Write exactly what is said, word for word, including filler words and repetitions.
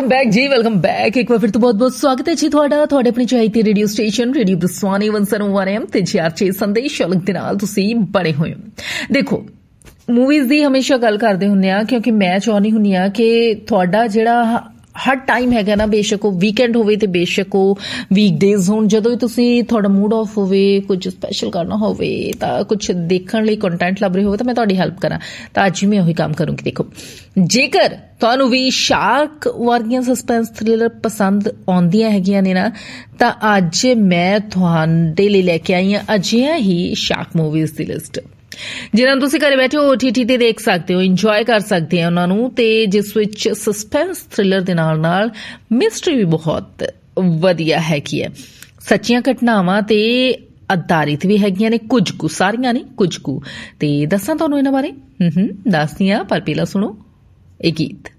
Welcome back ਜੀ, welcome back. ਇੱਕ ਵਾਰ ਫਿਰ ਤੋਂ ਬਹੁਤ ਬਹੁਤ ਸਵਾਗਤ ਹੈ ਜੀ ਤੁਹਾਡਾ ਤੁਹਾਡੇ ਆਪਣੀ ਚਾਹੀਦੀ ਰੇਡੀਓ ਸਟੇਸ਼ਨ ਰੇਡੀਓ ਬਸਵਾਨੀ ਇੱਕ ਸੌ ਇੱਕ ਐਮ ਤੇ ਜੀ ਆਰ ਛੇ ਸੰਦੇਸ਼ ਅਲਗ ਦੇ ਨਾਲ ਤੁਸੀਂ ਬਣੇ ਹੋਏ ਹੋ। ਦੇਖੋ, ਮੂਵੀਜ਼ ਦੀ ਹਮੇਸ਼ਾ ਗੱਲ ਕਰਦੇ ਹੁੰਦੇ ਆ ਕਿਉਂਕਿ ਮੈਂ ਚਾਹੁੰਦੀ ਹੁੰਦੀ ਆ ਕਿ ਤੁਹਾਡਾ ਜਿਹੜਾ ਹਰ ਟਾਈਮ ਹੈਗਾ ਨਾ, ਬੇਸ਼ੱਕ ਉਹ ਵੀਕਐਂਡ ਹੋਵੇ ਤੇ ਬੇਸ਼ੱਕ ਉਹ ਵੀਕਡੇਜ਼ ਹੋਣ, ਜਦੋਂ ਵੀ ਤੁਸੀਂ ਤੁਹਾਡਾ ਮੂਡ ਆਫ ਹੋਵੇ, ਕੁਝ ਸਪੈਸ਼ਲ ਕਰਨਾ ਹੋਵੇ ਤਾਂ ਕੁਝ ਦੇਖਣ ਲਈ ਕੰਟੈਂਟ ਲੱਭ ਰਹੇ ਹੋਵੇ ਤਾਂ ਮੈਂ ਤੁਹਾਡੀ ਹੈਲਪ ਕਰਾਂ। ਤਾਂ ਅੱਜ ਮੈਂ ਉਹੀ ਕੰਮ ਕਰੂੰਗੀ। ਦੇਖੋ, ਜੇਕਰ ਤੁਹਾਨੂੰ ਵੀ ਸ਼ਾਰਕ ਵਰਗੀਆਂ ਸਸਪੈਂਸ ਥ੍ਰਿਲਰ ਪਸੰਦ ਆਉਂਦੀਆਂ ਹੈਗੀਆਂ ਨੇ ਨਾ, ਤਾਂ ਅੱਜ ਮੈਂ ਤੁਹਾਡੇ ਲਈ ਲੈ ਕੇ ਆਈ ਹਾਂ ਅਜਿਹੀਆਂ ਹੀ ਸ਼ਾਰਕ ਮੂਵੀਜ਼ ਦੀ ਲਿਸਟ, ਜਿਨ੍ਹਾਂ ਨੂੰ ਤੁਸੀਂ ਘਰੇ ਬੈਠੇ ਓ ਟੀ ਟੀ ਤੇ ਦੇਖ ਸਕਦੇ ਹੋ, ਇੰਜੋਏ ਕਰ ਸਕਦੇ ਹੋ ਉਹਨਾਂ ਨੂੰ, ਤੇ ਜਿਸ ਵਿੱਚ ਸਸਪੈਂਸ ਥ੍ਰਿਲਰ ਦੇ ਨਾਲ ਨਾਲ ਮਿਸਟਰੀ ਵੀ ਬਹੁਤ ਵਧੀਆ ਹੈਗੀ ਹੈ। ਸੱਚੀਆਂ ਘਟਨਾਵਾਂ ਤੇ ਆਧਾਰਿਤ ਵੀ ਹੈਗੀਆਂ ਨੇ, ਕੁਝ ਕੁ, ਸਾਰੀਆਂ ਨਹੀਂ, ਕੁਝ ਕੁ। ਤੇ ਦੱਸਾਂ ਤੁਹਾਨੂੰ ਇਹਨਾਂ ਬਾਰੇ? ਹੂੰ ਹੂੰ ਦੱਸਦੀ ਹਾਂ, ਪਰ ਪਹਿਲਾਂ ਸੁਣੋ ਇਹ ਗੀਤ।